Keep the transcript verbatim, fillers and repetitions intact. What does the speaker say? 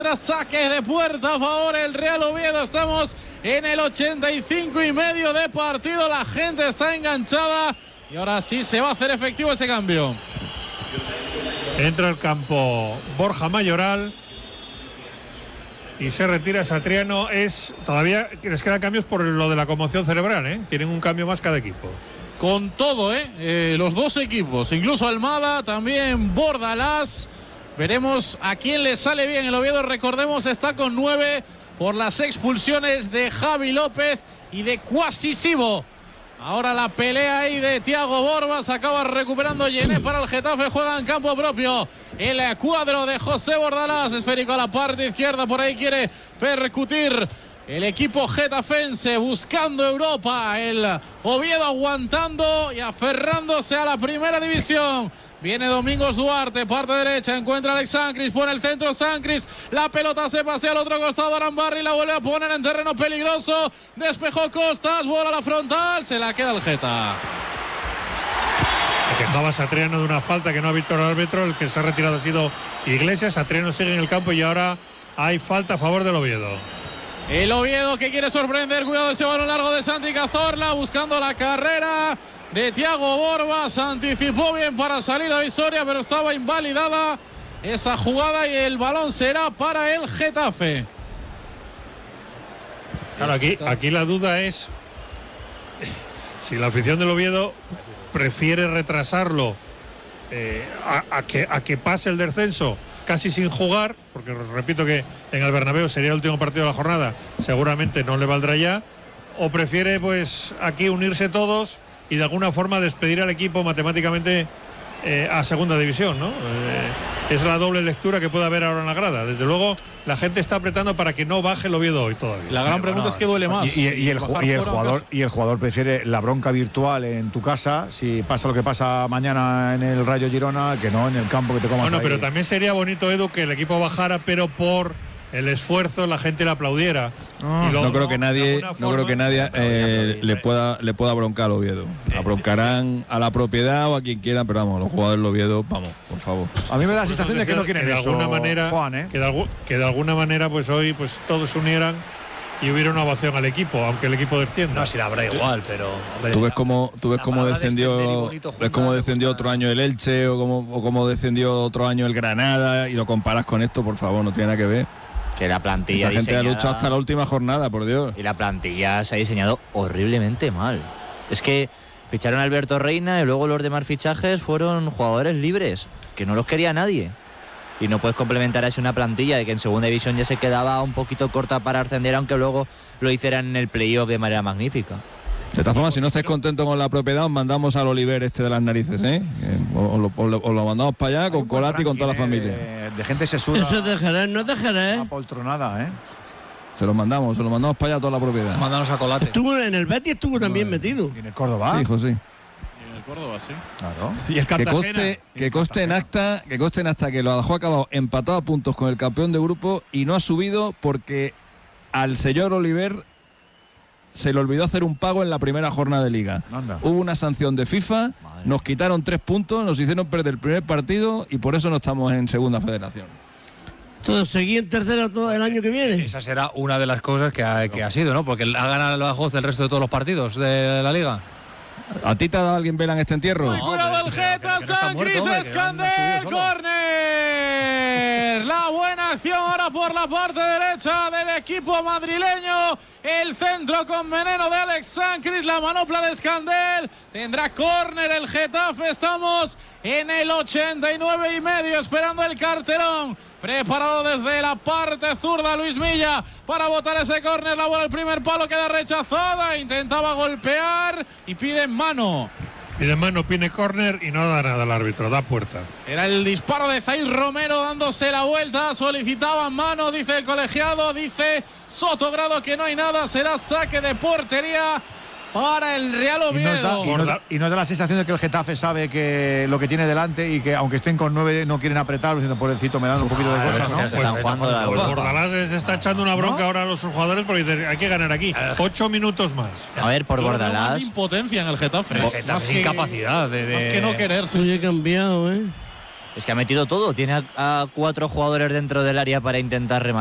Saque de puerta a favor el Real Oviedo. Estamos en el ochenta y cinco y medio de partido. La gente está enganchada y ahora sí se va a hacer efectivo ese cambio. Entra al campo Borja Mayoral y se retira Satriano. Es todavía les quedan cambios por lo de la conmoción cerebral, ¿eh? Tienen un cambio más cada equipo. Con todo, ¿eh? eh los dos equipos, incluso Almada, también Bordalás. Veremos a quién le sale bien. El Oviedo, recordemos, está con nueve por las expulsiones de Javi López y de Quasisivo. Ahora la pelea ahí de Thiago Borbas. Acaba recuperando Yené para el Getafe. Juega en campo propio el cuadro de José Bordalás. Esférico a la parte izquierda. Por ahí quiere percutir el equipo getafense, buscando Europa. El Oviedo aguantando y aferrándose a la primera división. Viene Domingos Duarte, parte derecha, encuentra a Alex Sancris, pone el centro Sancris, la pelota se pasea al otro costado, Arambarri la vuelve a poner en terreno peligroso, despejó Costas, bola a la frontal, se la queda el Geta. Se quejaba Satriano de una falta que no ha visto el árbitro, el que se ha retirado ha sido Iglesias. Satriano sigue en el campo y ahora hay falta a favor del Oviedo. El Oviedo que quiere sorprender, cuidado ese balón largo de Santi Cazorla, buscando la carrera de Thiago Borbas, anticipó bien para salir a Visoria, pero estaba invalidada esa jugada y el balón será para el Getafe. Claro, aquí, aquí la duda es si la afición del Oviedo prefiere retrasarlo eh, a, a, que, a que pase el descenso casi sin jugar, porque repito que en el Bernabéu sería el último partido de la jornada, seguramente no le valdrá ya, o prefiere pues aquí unirse todos y de alguna forma despedir al equipo matemáticamente eh, a segunda división, ¿no? Eh, es la doble lectura que puede haber ahora en la grada. Desde luego, la gente está apretando para que no baje el Oviedo hoy todavía. La gran pregunta no, es que duele más. Y, y, y, el, y, el jugador, y el jugador prefiere la bronca virtual en tu casa, si pasa lo que pasa mañana en el Rayo Girona, que no en el campo que te comas. Bueno, ahí. Pero también sería bonito, Edu, que el equipo bajara, pero por el esfuerzo la gente le aplaudiera. Ah, y luego, no creo que nadie, no forma, creo que nadie eh, le pueda le pueda broncar al Oviedo. Abroncarán a la propiedad o a quien quieran, pero vamos, los jugadores del Oviedo, vamos, por favor. A mí me da la sensación de que no quieren que de eso, alguna manera, Juan, ¿eh? que, de algu que de alguna manera, pues hoy, pues todos se unieran y hubiera una ovación al equipo, aunque el equipo descienda. No, si la habrá igual, pero hombre, tú ves cómo tú ves cómo descendió ves cómo descendió otro año el Elche o cómo o cómo descendió otro año el Granada y lo comparas con esto, por favor, no tiene nada que ver. Que la plantilla la gente ha luchado hasta la última jornada, por Dios. Y la plantilla se ha diseñado horriblemente mal. Es que ficharon a Alberto Reina y luego los demás fichajes fueron jugadores libres, que no los quería nadie. Y no puedes complementar así una plantilla de que en segunda división ya se quedaba un poquito corta para ascender, aunque luego lo hicieran en el playoff de manera magnífica. De todas formas, si no estáis contentos con la propiedad, os mandamos al Oliver este de las narices, ¿eh? Os lo, os lo, os lo mandamos para allá con Colati y con toda la familia. De, de gente sesuda. Eso de Jerez, no de Jerez. Una poltronada, ¿eh? Se los mandamos, se los mandamos para allá toda la propiedad. Mándanos a Colati. Estuvo en el Betis, estuvo también no, metido. ¿Y en el Córdoba? Sí, José. En el Córdoba, sí. Claro. Y el que coste, que coste en acta, que coste en acta que lo dejó acabado empatado a puntos con el campeón de grupo y no ha subido porque al señor Oliver se le olvidó hacer un pago en la primera jornada de liga. Anda. Hubo una sanción de FIFA, Madre. Nos quitaron tres puntos, nos hicieron perder el primer partido y por eso no estamos en segunda federación. Todo, seguí en tercero todo el año que viene. Esa será una de las cosas que ha, que ha sido, ¿no? Porque ha ganado el Badajoz del resto de todos los partidos de la liga. ¿A ti te ha dado alguien vela en este entierro? Muy cuidado el Geta, Sancris, Escandel, córner. La buena acción ahora por la parte derecha del equipo madrileño. El centro con veneno de Alex Sancris, la manopla de Escandel. Tendrá córner el Getafe. Estamos en el ochenta y nueve y medio esperando el carterón. Preparado desde la parte zurda Luis Milla para botar ese córner. La bola al primer palo queda rechazada. Intentaba golpear y pide mano. Pide mano, pide córner y no da nada al árbitro, da puerta. Era el disparo de Zaid Romero dándose la vuelta. Solicitaban mano, dice el colegiado. Dice Sotogrado que no hay nada. Será saque de portería para el Real Oviedo. Y nos, da, y, nos da, y nos da la sensación de que el Getafe sabe que lo que tiene delante y que aunque estén con nueve no quieren apretar, diciendo pobrecito me dan un poquito de cosas, ¿no? Se están Pues, jugando la pues Bordalás se está echando una bronca ¿no? ahora a los jugadores porque dice, hay que ganar aquí. Ocho minutos más. A ver, por Yo Bordalás. más impotencia en el Getafe. El Getafe Más sin que, capacidad de, de... Más que no quererse. Hoy he cambiado, ¿eh? Es que ha metido todo. Tiene a, a cuatro jugadores dentro del área para intentar rematar.